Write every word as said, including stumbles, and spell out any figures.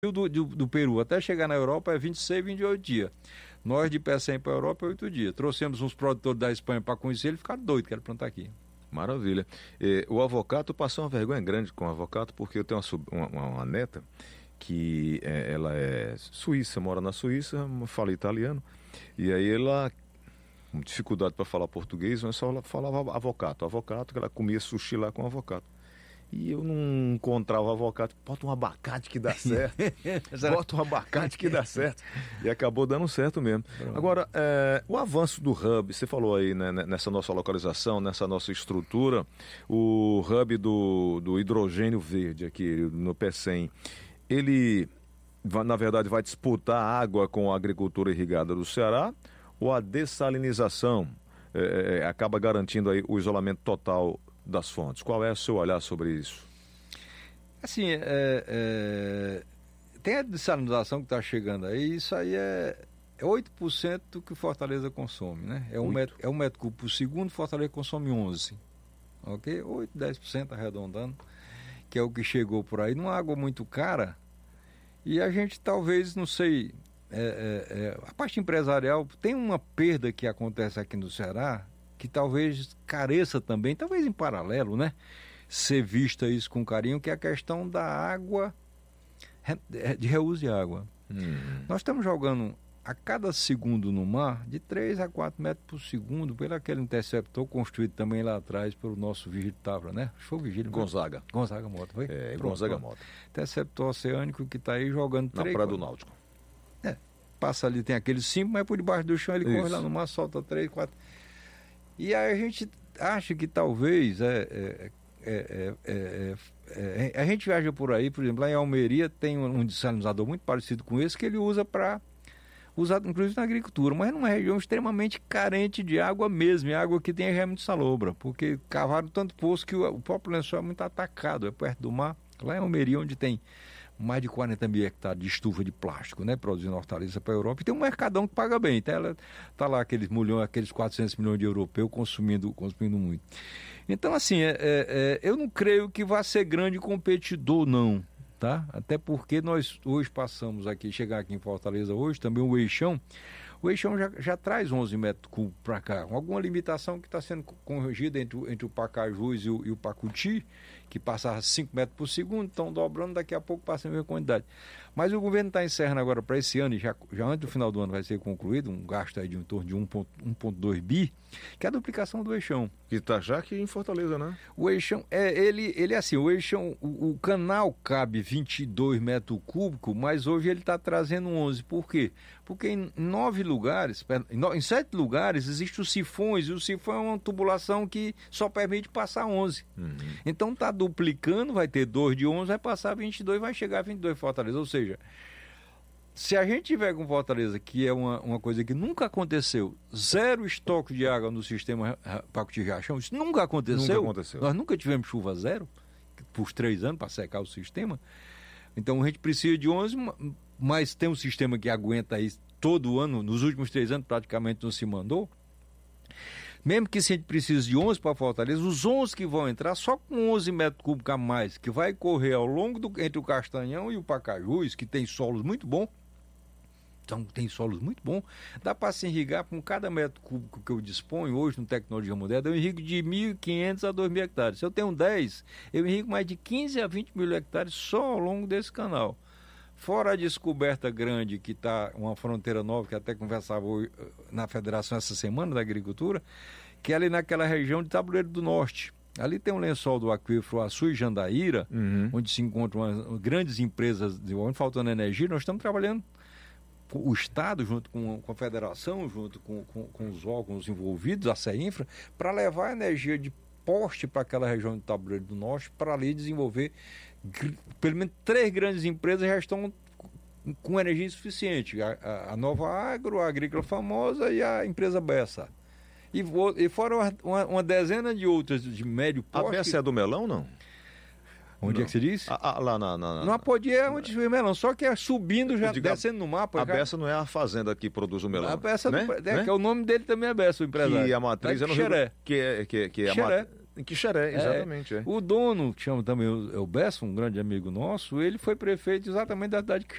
Do, do, do Peru até chegar na Europa é vinte e seis, vinte e oito dias. Nós de Pecém para a Europa é oito dias. Trouxemos uns produtores da Espanha para conhecer, ele ficaram doido, quero plantar aqui. Maravilha. E, o avocado, passou uma vergonha grande com o avocado, porque eu tenho uma, uma, uma neta que é, ela é suíça, mora na Suíça, fala italiano, e aí ela, com dificuldade para falar português, mas só ela falava avocado, avocado, que ela comia sushi lá com avocado. E eu não encontrava o avocado. Bota um abacate que dá certo. Bota um abacate que dá certo. E acabou dando certo mesmo. Pronto. Agora, é, o avanço do hub, você falou aí, né, nessa nossa localização, nessa nossa estrutura, o hub do, do hidrogênio verde aqui no Pecém, ele, na verdade, vai disputar água com a agricultura irrigada do Ceará, ou a dessalinização é, é, acaba garantindo aí o isolamento total das fontes? Qual é o seu olhar sobre isso? Assim, é, é, tem a dessalinização que está chegando aí, isso aí é, é oito por cento do que Fortaleza consome, né? É um, metro, é um metro cúbico por segundo, Fortaleza consome onze, ok? oito, dez por cento arredondando, que é o que chegou por aí, numa água muito cara, e a gente talvez, não sei, é, é, é, a parte empresarial, tem uma perda que acontece aqui no Ceará, que talvez careça também, talvez em paralelo, né? Ser vista isso com carinho, que é a questão da água, de reuso de água. Hum. Nós estamos jogando a cada segundo no mar de três a quatro metros por segundo, pelo aquele interceptor construído também lá atrás pelo nosso Vigílio Távora, né? Foi o Vigílio Gonzaga. Gonzaga Mota, foi? É, Pronto, Gonzaga pronto. Mota. Interceptor oceânico que está aí jogando... Na Praia do Náutico. É, passa ali, tem aquele símbolo, mas por debaixo do chão ele isso. corre lá no mar, solta três, quatro... E aí a gente acha que talvez é, é, é, é, é, é, a gente viaja por aí, por exemplo, lá em Almeria tem um desalinizador muito parecido com esse que ele usa para usar inclusive na agricultura, mas numa região extremamente carente de água mesmo, água que tem é muito salobra, porque cavaram tanto poço que o, o próprio lençol é muito atacado, é perto do mar, lá em Almeria onde tem mais de quarenta mil hectares de estufa de plástico, né, produzindo hortaliça para a Europa, e tem um mercadão que paga bem, então ela tá lá aqueles milhões, aqueles quatrocentos milhões de europeus consumindo, consumindo muito. Então assim, é, é, eu não creio que vá ser grande competidor não, tá? Até porque nós hoje passamos aqui, chegar aqui em Fortaleza hoje, também o Eixão, o Eixão já, já traz onze metros cúbicos para cá, com alguma limitação que está sendo corrigida entre, entre o Pacajus e o, e o Pacuti, que passava cinco metros por segundo, estão dobrando, daqui a pouco passa a mesma quantidade. Mas o governo está encerrando agora para esse ano, e já, já antes do final do ano vai ser concluído, um gasto aí de em torno de um vírgula dois bi, que é a duplicação do Eixão. Que está já aqui em Fortaleza, né? O Eixão, é, ele, ele é assim, o Eixão, o, o canal cabe vinte e dois metros cúbicos, mas hoje ele está trazendo onze. Por quê? Porque em nove lugares, em sete lugares, existem os sifões, e o sifão é uma tubulação que só permite passar onze. Uhum. Então está duplicando, vai ter dois de onze, vai passar vinte e dois, vai chegar a vinte e dois Fortaleza. Ou seja, se a gente tiver com Fortaleza, que é uma, uma coisa que nunca aconteceu, zero estoque de água no sistema Pacuti Riachão, isso nunca aconteceu. Nunca aconteceu. Nós nunca tivemos chuva zero, por três anos, para secar o sistema. Então a gente precisa de onze, mas tem um sistema que aguenta aí todo ano, nos últimos três anos praticamente não se mandou. Mesmo que se a gente precise de onze para Fortaleza, os onze que vão entrar, só com onze metros cúbicos a mais, que vai correr ao longo do, entre o Castanhão e o Pacajus, que tem solos muito bons, então tem solos muito bons, dá para se irrigar com cada metro cúbico que eu disponho hoje no tecnologia moderna, eu irrigo de mil e quinhentos a dois mil hectares. Se eu tenho dez, eu irrigo mais de quinze a vinte mil hectares só ao longo desse canal. Fora a descoberta grande, que está uma fronteira nova, que até conversava hoje, na Federação essa semana da Agricultura, que é ali naquela região de Tabuleiro do Norte. Ali tem um lençol do aquífero Açu e Jandaíra, uhum. onde se encontram umas grandes empresas de desenvolvimento, faltando energia. Nós estamos trabalhando, o Estado, junto com, com a Federação, junto com, com, com os órgãos envolvidos, a CEINFRA, para levar energia de poste para aquela região de Tabuleiro do Norte, para ali desenvolver, pelo menos três grandes empresas já estão com energia insuficiente, a, a, a Nova Agro, a Agrícola Famosa e a empresa Bessa. E, e fora uma, uma, uma dezena de outras de médio porte. A Bessa é do melão, não? Onde não. É que você disse? Ah, ah, lá na... na, na não Apodi é onde foi o melão, só que é subindo, já digo, descendo no mapa. A já... Bessa não é a fazenda que produz o melão. A Bessa, né? do, é, né? que é o nome dele também é Bessa, o empresário. E a matriz é no Xeré. Que é, que, que é Xeré. A mat... Em Quixeré, exatamente. É. É. O dono, que chama também o, é o Bessa, um grande amigo nosso, ele foi prefeito exatamente da cidade de